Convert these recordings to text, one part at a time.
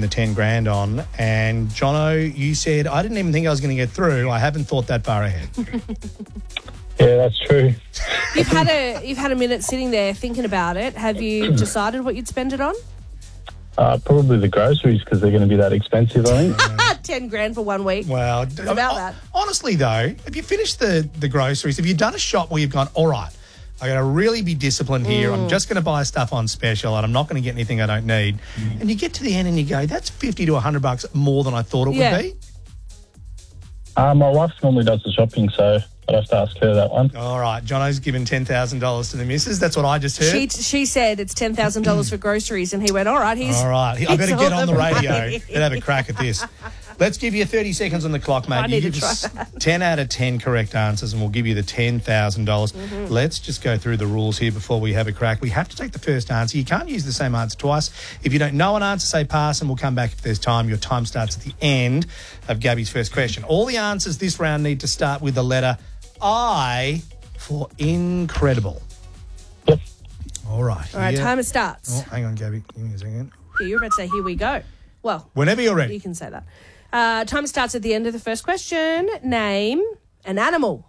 the 10 grand on. And, Jono, you said, I didn't even think I was going to get through. I haven't thought that far ahead. Yeah, that's true. You've had a minute sitting there thinking about it. Have you decided what you'd spend it on? Probably the groceries because they're going to be that expensive, I think. 10 grand for 1 week. Well, about that. Honestly, though, have you finished the groceries? Have you done a shop where you've gone, all right, I got to really be disciplined here. I'm just going to buy stuff on special and I'm not going to get anything I don't need. And you get to the end and you go, that's $50 to $100 more than I thought it would be. My wife normally does the shopping, so I'd have to ask her that one. All right, Jono's given $10,000 to the missus. That's what I just heard. She said it's $10,000 for groceries, and he went, all right, all right. I better get on the radio and have a crack at this. Let's give you 30 seconds on the clock, mate. I need you to give try us that. 10 out of 10 correct answers, and we'll give you the $10,000. Let's just go through the rules here before we have a crack. We have to take the first answer. You can't use the same answer twice. If you don't know an answer, say pass, and we'll come back if there's time. Your time starts at the end of Gabby's first question. All the answers this round need to start with the letter I for incredible. Yep. All right. All right, timer starts. Oh, hang on, Gabby. Give me a second. Yeah, you're about to say, here we go. Well, Whenever you're ready. you can say that. Time starts at the end of the first question. Name an animal.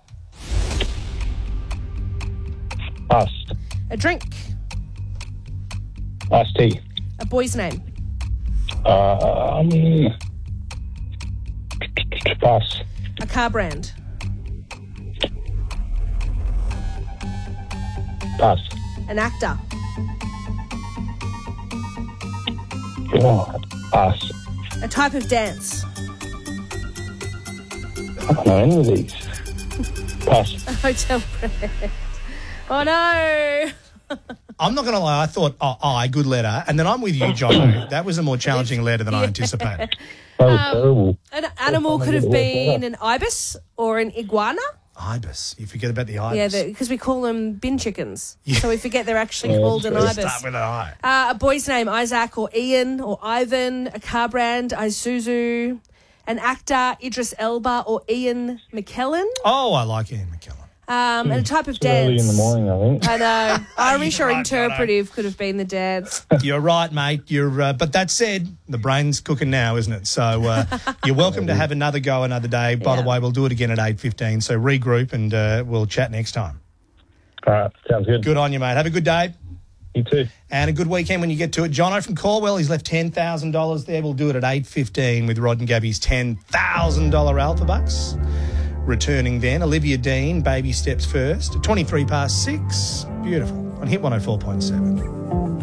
Pass. A drink. Iced tea. A boy's name. Pass. A car brand. Pass. An actor. Oh, pass. A type of dance. I don't know any of these. Pass. A hotel brand. Oh, no. I'm not going to lie. I thought, I, good letter. And then I'm with you, John. That was a more challenging letter than I anticipated. That was terrible. An animal could have been an ibis or an iguana. Ibis. You forget about the ibis. Yeah, because we call them bin chickens. So we forget they're actually called an Let's ibis. start with an I. A boy's name, Isaac or Ian or Ivan. A car brand, Isuzu. An actor, Idris Elba or Ian McKellen. Oh, I like Ian McKellen. And a type of Too early dance. in the morning, I think. I know. Irish or right, interpretive could have been the dance. You're right, mate. But that said, the brain's cooking now, isn't it? So you're welcome to have another go another day. By the way, we'll do it again at 8:15. So regroup and we'll chat next time. All right, sounds good. Good on you, mate. Have a good day. You too. And a good weekend when you get to it. Jono from Caldwell, he's left $10,000 there. We'll do it at 8:15 with Rod and Gabby's $10,000 Alpha Bucks. Returning then, Olivia Dean, Baby Steps First, 23 past 6. Beautiful. On Hit 104.7.